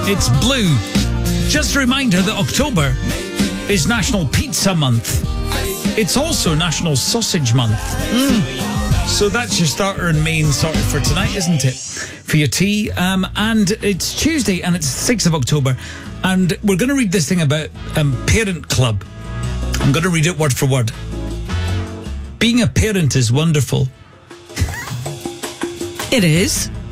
It's Blue. Just a reminder that October is National Pizza Month. It's also National Sausage Month. So that's your starter and main sort of for tonight, isn't it? For your tea. And it's Tuesday and it's 6th of October. And we're going to read this thing about Parent Club. I'm going to read it word for word. Being a parent is wonderful. It is.